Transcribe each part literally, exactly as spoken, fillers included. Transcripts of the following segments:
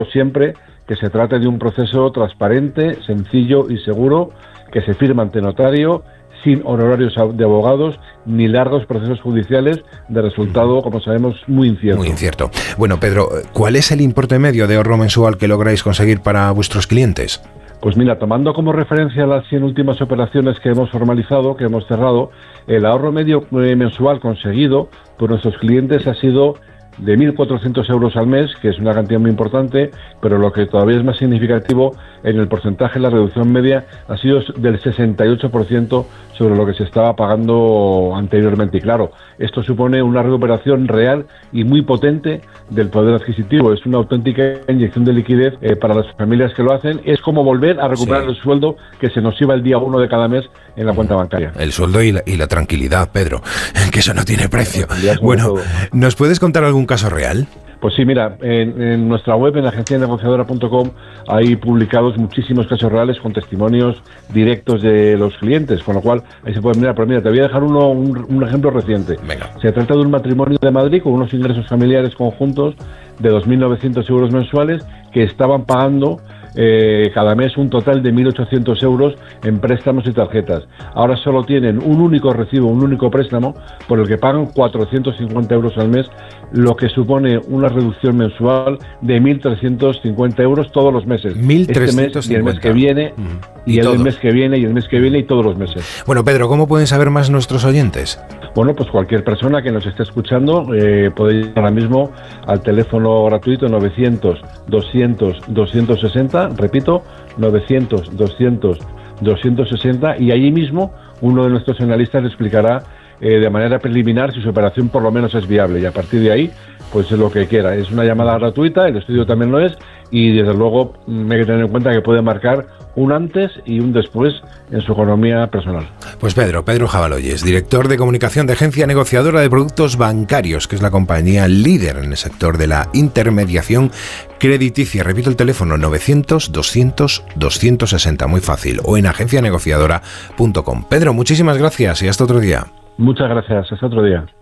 siempre que se trate de un proceso transparente, sencillo y seguro, que se firma ante notario, sin honorarios de abogados ni largos procesos judiciales, de resultado, como sabemos, muy incierto. Muy incierto. Bueno, Pedro, ¿cuál es el importe medio de ahorro mensual que lográis conseguir para vuestros clientes? Pues mira, tomando como referencia las cien últimas operaciones que hemos formalizado, que hemos cerrado, el ahorro medio eh, mensual conseguido por nuestros clientes ha sido de mil cuatrocientos euros al mes, que es una cantidad muy importante, pero lo que todavía es más significativo en el porcentaje, la reducción media ha sido del sesenta y ocho por ciento sobre lo que se estaba pagando anteriormente. Y claro, esto supone una recuperación real y muy potente del poder adquisitivo. Es una auténtica inyección de liquidez eh, para las familias que lo hacen. Es como volver a recuperar sí. el sueldo que se nos iba el día uno de cada mes en la cuenta bancaria. El sueldo y la, y la tranquilidad, Pedro, que eso no tiene precio. Bueno, ¿nos puedes contar algún caso real? Pues sí, mira, en, en nuestra web, en agencia negociadora punto com, hay publicados muchísimos casos reales con testimonios directos de los clientes, con lo cual ahí se puede mirar. Pero mira, te voy a dejar uno, un, un ejemplo reciente. Venga. Se trata de un matrimonio de Madrid con unos ingresos familiares conjuntos de dos mil novecientos euros mensuales que estaban pagando Eh, cada mes un total de mil ochocientos euros en préstamos y tarjetas. Ahora solo tienen un único recibo, un único préstamo, por el que pagan cuatrocientos cincuenta euros al mes, lo que supone una reducción mensual de mil trescientos cincuenta euros todos los meses. mil trescientos cincuenta. Este mes y el mes que viene, mm. y, y el mes que viene, y el mes que viene, y todos los meses. Bueno, Pedro, ¿cómo pueden saber más nuestros oyentes? Bueno, pues cualquier persona que nos esté escuchando eh, puede ir ahora mismo al teléfono gratuito novecientos doscientos doscientos sesenta, repito, novecientos doscientos doscientos sesenta, y allí mismo uno de nuestros analistas le explicará eh, de manera preliminar si su operación por lo menos es viable, y a partir de ahí, pues es lo que quiera. Es una llamada gratuita, el estudio también lo es, y desde luego hay que tener en cuenta que puede marcar un antes y un después en su economía personal. Pues Pedro, Pedro Jabaloyes, director de comunicación de Agencia Negociadora de Productos Bancarios, que es la compañía líder en el sector de la intermediación crediticia. Repito el teléfono, novecientos doscientos doscientos sesenta, muy fácil, o en agencia negociadora punto com. Pedro, muchísimas gracias y hasta otro día. Muchas gracias, hasta otro día.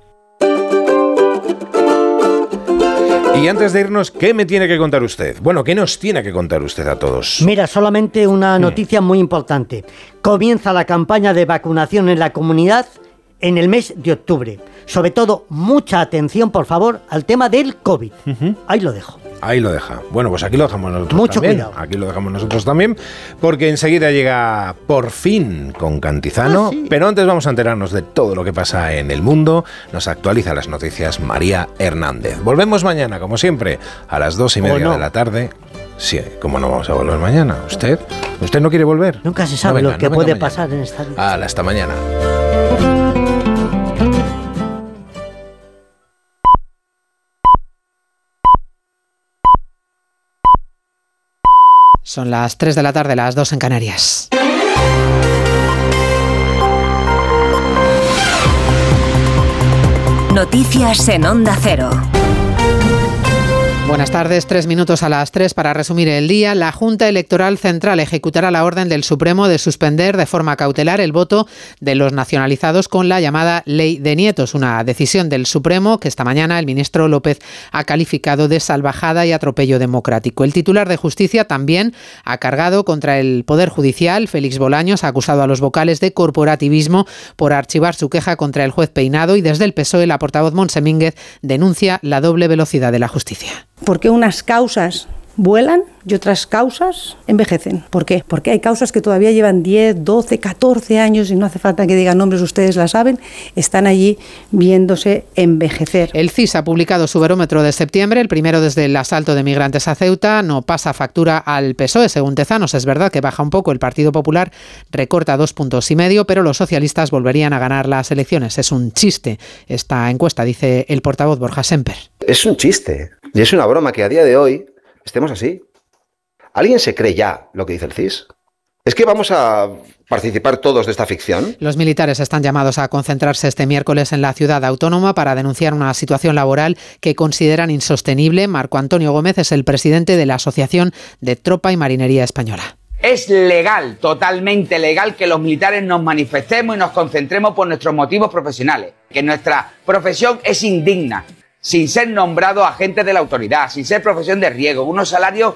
Y antes de irnos, ¿qué me tiene que contar usted? Bueno, ¿qué nos tiene que contar usted a todos? Mira, solamente una noticia muy importante. Comienza la campaña de vacunación en la comunidad en el mes de octubre. Sobre todo, mucha atención, por favor, al tema del COVID. Uh-huh. Ahí lo dejo. Ahí lo deja. Bueno, pues aquí lo dejamos nosotros Mucho también. Cuidado. Aquí lo dejamos nosotros también, porque enseguida llega Por Fin con Cantizano, ah, sí. Pero antes vamos a enterarnos de todo lo que pasa en el mundo. Nos actualiza las noticias María Hernández. Volvemos mañana, como siempre, a las dos y media no. de la tarde. Sí, ¿cómo no vamos a volver mañana? ¿Usted? ¿Usted no quiere volver? Nunca se sabe no venga, lo que no puede pasar en esta vida. Hala, hasta mañana. Son las tres de la tarde, las dos en Canarias. Noticias en Onda Cero. Buenas tardes, tres minutos a las tres para resumir el día. La Junta Electoral Central ejecutará la orden del Supremo de suspender de forma cautelar el voto de los nacionalizados con la llamada Ley de Nietos, una decisión del Supremo que esta mañana el ministro López ha calificado de salvajada y atropello democrático. El titular de Justicia también ha cargado contra el Poder Judicial. Félix Bolaños ha acusado a los vocales de corporativismo por archivar su queja contra el juez Peinado, y desde el P S O E la portavoz Montse Mínguez denuncia la doble velocidad de la justicia. ¿Por qué unas causas vuelan y otras causas envejecen? ¿Por qué? Porque hay causas que todavía llevan diez, doce, catorce años y no hace falta que digan nombres, ustedes la saben, están allí viéndose envejecer. El C I S ha publicado su barómetro de septiembre, el primero desde el asalto de migrantes a Ceuta. No pasa factura al P S O E, según Tezanos. Es verdad que baja un poco, el Partido Popular recorta dos puntos y medio, pero los socialistas volverían a ganar las elecciones. Es un chiste esta encuesta, dice el portavoz Borja Semper. Es un chiste y es una broma que a día de hoy estemos así. ¿Alguien se cree ya lo que dice el C I S? ¿Es que vamos a participar todos de esta ficción? Los militares están llamados a concentrarse este miércoles en la ciudad autónoma para denunciar una situación laboral que consideran insostenible. Marco Antonio Gómez es el presidente de la Asociación de Tropa y Marinería Española. Es legal, totalmente legal, que los militares nos manifestemos y nos concentremos por nuestros motivos profesionales. Que nuestra profesión es indigna, sin ser nombrados agentes de la autoridad, sin ser profesión de riesgo, unos salarios